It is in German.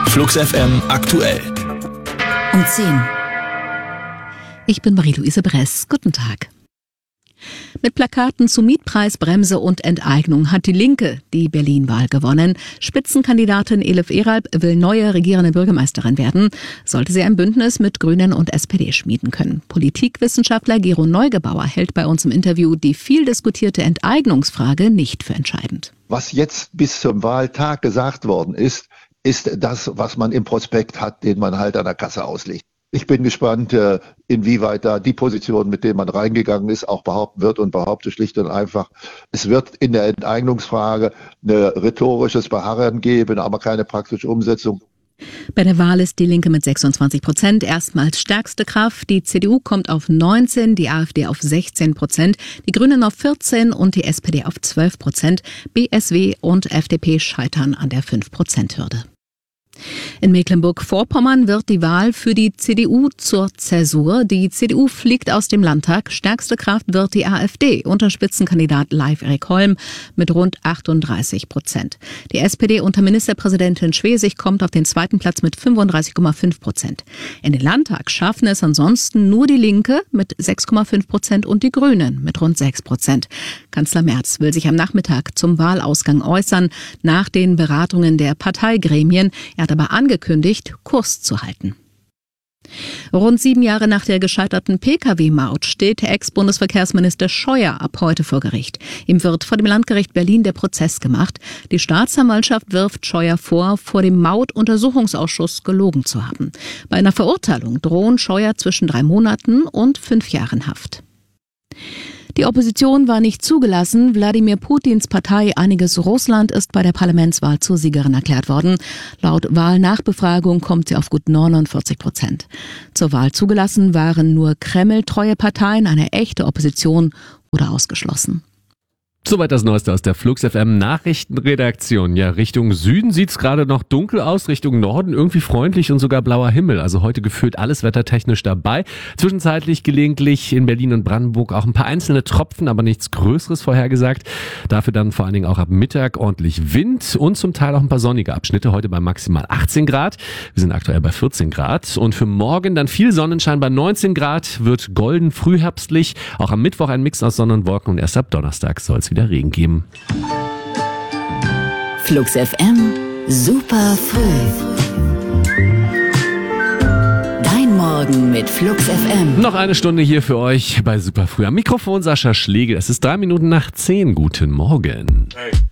Flux FM aktuell. Um 10. Ich bin Marie-Louise Bress. Guten Tag. Mit Plakaten zu Mietpreisbremse und Enteignung hat die Linke die Berlin-Wahl gewonnen. Spitzenkandidatin Elif Eralp will neue regierende Bürgermeisterin werden, sollte sie ein Bündnis mit Grünen und SPD schmieden können. Politikwissenschaftler Gero Neugebauer hält bei uns im Interview die viel diskutierte Enteignungsfrage nicht für entscheidend. Was jetzt bis zum Wahltag gesagt worden ist das, was man im Prospekt hat, den man halt an der Kasse auslegt. Ich bin gespannt, inwieweit da die Position, mit der man reingegangen ist, auch behaupten wird und behaupte schlicht und einfach, es wird in der Enteignungsfrage ein rhetorisches Beharren geben, aber keine praktische Umsetzung. Bei der Wahl ist die Linke mit 26% erstmals stärkste Kraft. Die CDU kommt auf 19%, die AfD auf 16%, die Grünen auf 14% und die SPD auf 12%. BSW und FDP scheitern an der 5%-Hürde. In Mecklenburg-Vorpommern wird die Wahl für die CDU zur Zäsur. Die CDU fliegt aus dem Landtag. Stärkste Kraft wird die AfD unter Spitzenkandidat Leif-Erik Holm mit rund 38%. Die SPD unter Ministerpräsidentin Schwesig kommt auf den zweiten Platz mit 35,5%. In den Landtag schaffen es ansonsten nur die Linke mit 6,5% und die Grünen mit rund 6%. Kanzler Merz will sich am Nachmittag zum Wahlausgang äußern, nach den Beratungen der Parteigremien. Er hat aber angekündigt, Kurs zu halten. Rund 7 Jahre nach der gescheiterten Pkw-Maut steht Ex-Bundesverkehrsminister Scheuer ab heute vor Gericht. Ihm wird vor dem Landgericht Berlin der Prozess gemacht. Die Staatsanwaltschaft wirft Scheuer vor dem Mautuntersuchungsausschuss gelogen zu haben. Bei einer Verurteilung drohen Scheuer zwischen 3 Monaten und 5 Jahren Haft. Die Opposition war nicht zugelassen. Wladimir Putins Partei Einiges Russland ist bei der Parlamentswahl zur Siegerin erklärt worden. Laut Wahlnachbefragung kommt sie auf gut 49%. Zur Wahl zugelassen waren nur Kreml-treue Parteien, eine echte Opposition oder ausgeschlossen. Soweit das Neueste aus der Flux FM Nachrichtenredaktion. Ja, Richtung Süden sieht's gerade noch dunkel aus, Richtung Norden irgendwie freundlich und sogar blauer Himmel. Also heute gefühlt alles wettertechnisch dabei. Zwischenzeitlich gelegentlich in Berlin und Brandenburg auch ein paar einzelne Tropfen, aber nichts Größeres vorhergesagt. Dafür dann vor allen Dingen auch ab Mittag ordentlich Wind und zum Teil auch ein paar sonnige Abschnitte. Heute bei maximal 18 Grad. Wir sind aktuell bei 14 Grad. Und für morgen dann viel Sonnenschein bei 19 Grad, wird golden frühherbstlich. Auch am Mittwoch ein Mix aus Sonne und Wolken und erst ab Donnerstag soll es wieder Regen geben. Flux FM, super früh. Dein Morgen mit Flux FM. Noch eine Stunde hier für euch bei Super Früh. Am Mikrofon Sascha Schlegel. Es ist 3 Minuten nach 10. Guten Morgen. Hey.